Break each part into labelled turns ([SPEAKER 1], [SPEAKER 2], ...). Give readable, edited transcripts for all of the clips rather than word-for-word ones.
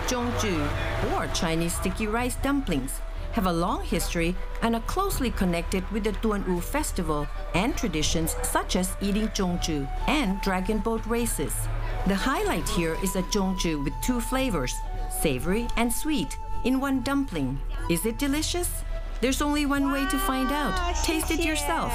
[SPEAKER 1] Zhongzhu, or Chinese sticky rice dumplings, have a long history and are closely connected with the Duanwu festival and traditions such as eating zhongzhu and dragon boat races. The highlight here is a zhongzhu with two flavors, savory and sweet, in one dumpling. Is it delicious? There's only one way to find out. Taste it yourself.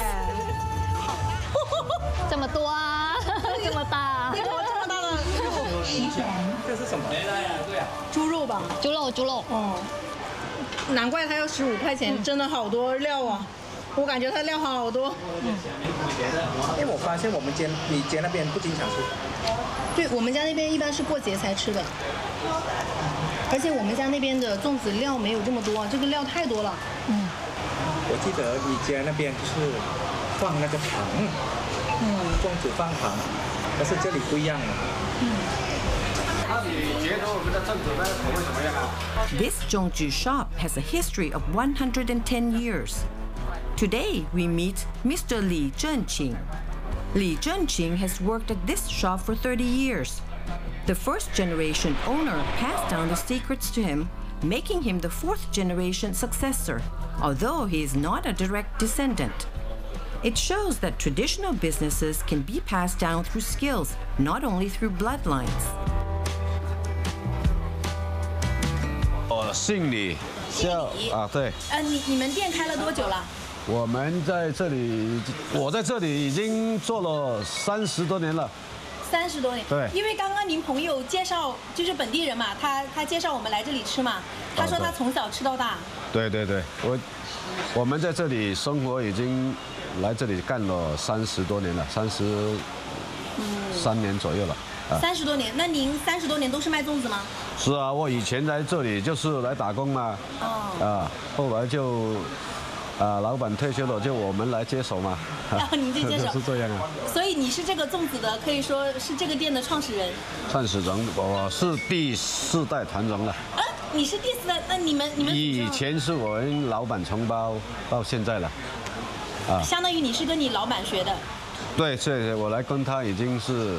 [SPEAKER 2] 这么多啊，这么大，
[SPEAKER 3] 这么大的肉，
[SPEAKER 4] 这是什么？
[SPEAKER 3] 猪肉吧？
[SPEAKER 2] 猪肉。
[SPEAKER 3] 哦，难怪它要15块钱，真的好多料啊！我感觉它料好多。
[SPEAKER 4] 因为我发现你家那边不经常吃。
[SPEAKER 3] 对，我们家那边一般是过节才吃的，而且我们家那边的粽子料没有这么多，这个料太多了。
[SPEAKER 4] 我记得你家那边是放那个糖，粽子放糖，但是这里不一样了。那你觉得我们的粽子的口味怎么样啊？
[SPEAKER 1] This Zhongzhu shop has a history of 110 years. Today, we meet Mr. Li Zhenqing. Li Zhenqing has worked at this shop for 30 years. The first generation owner passed down the secrets to him, making him the fourth generation successor, although he is not a direct descendant. It shows that traditional businesses can be passed down through skills, not only through bloodlines.
[SPEAKER 5] 我姓李，叫啊对。
[SPEAKER 3] 你们店开了多久了？
[SPEAKER 5] 我们在这里，我在这里已经做了30多年了。
[SPEAKER 3] 30多年。
[SPEAKER 5] 对。
[SPEAKER 3] 因为刚刚您朋友介绍，就是本地人嘛，他介绍我们来这里吃嘛，他说他从小吃到大。对，
[SPEAKER 5] 我们在这里生活已经来这里干了30多年了，33年左右了。
[SPEAKER 3] 30多年，那您30多年都是卖粽子吗？
[SPEAKER 5] 是啊，我以前来这里就是来打工嘛。后来就老板退休了，就我们来接手嘛。
[SPEAKER 3] 然后您就接手。
[SPEAKER 5] 是这样啊。
[SPEAKER 3] 所以你是这个粽子的，可以说是这个店的创始人。
[SPEAKER 5] 创始人，我是第4代传人了。
[SPEAKER 3] 你是第4代，那你们
[SPEAKER 5] 以前是我们老板承包到现在了。
[SPEAKER 3] 相当于你是跟你老板学的。
[SPEAKER 5] 对，我来跟他已经是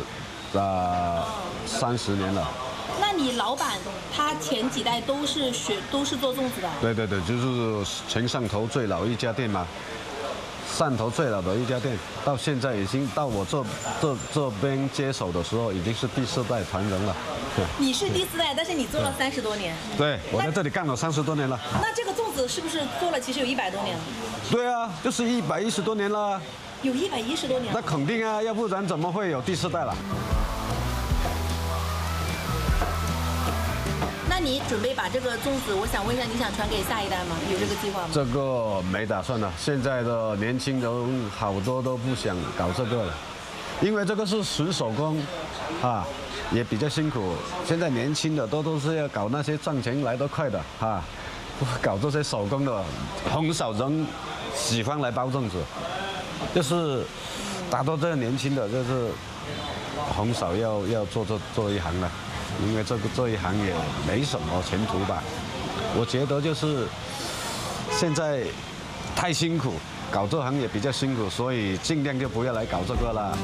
[SPEAKER 5] 30年了。
[SPEAKER 3] 那你老板他前几代都是做粽子的？
[SPEAKER 5] 对，就是全汕头最老一家店嘛，汕头最老的一家店，到现在已经到我这边接手的时候，已经是第4代传人了。
[SPEAKER 3] 你是第4代，但是你做了30多年。
[SPEAKER 5] 对，我在这里干了30多年了。
[SPEAKER 3] 那这个粽子是不是做了其实有100多年了？
[SPEAKER 5] 对啊，就是110多年了。
[SPEAKER 3] 有110多年了？
[SPEAKER 5] 那肯定啊，要不然怎么会有第4代了？
[SPEAKER 3] 那你准备把这个粽子，我想问一下，你想传给下一代吗？有这个计划吗？
[SPEAKER 5] 这个没打算了。现在的年轻人好多都不想搞这个了，因为这个是纯手工，也比较辛苦。现在年轻的都是要搞那些赚钱来得快的，搞这些手工的，很少人喜欢来包粽子。就是大多这年轻的，就是很少要做一行了。因为这一行也没什么前途吧，我觉得就是现在太辛苦，搞这行也比较辛苦，所以尽量就不要来搞这个了。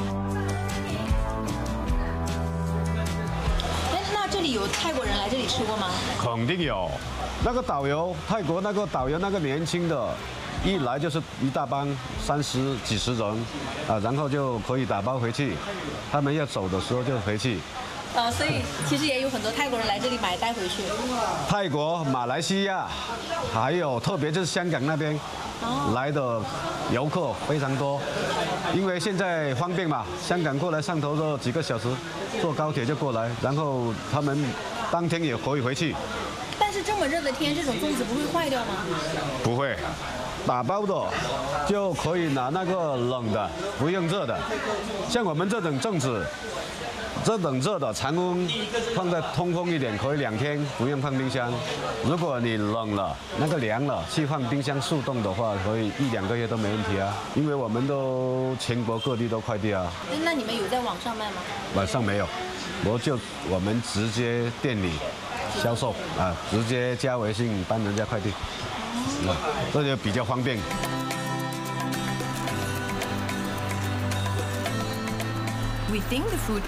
[SPEAKER 3] 那这里有泰国人来这里吃过吗？
[SPEAKER 5] 肯定有，那个导游，泰国那个导游那个年轻的，一来就是一大帮30几十人，然后就可以打包回去，他们要走的时候就回去。
[SPEAKER 3] 所以其实也有很多泰国人来这里买带回去。
[SPEAKER 5] 泰国、马来西亚，还有特别就是香港那边来的游客非常多，因为现在方便嘛，香港过来汕头都几个小时，坐高铁就过来，然后他们当天也可以回去。
[SPEAKER 3] 但是这么热的天，这种粽子不会坏掉吗？
[SPEAKER 5] 不会。打包的就可以拿那个冷的，不用热的。像我们这种粽子，这等热的常温放在通风一点，可以2天，不用放冰箱。如果你冷了，那个凉了，去放冰箱速冻的话，可以1、2个月都没问题啊。因为我们都全国各地都快递啊。
[SPEAKER 3] 那你们有在网上卖吗？
[SPEAKER 5] 网上没有，我们直接店里销售直接加微信帮人家快递，这就比较方便。
[SPEAKER 1] We think the food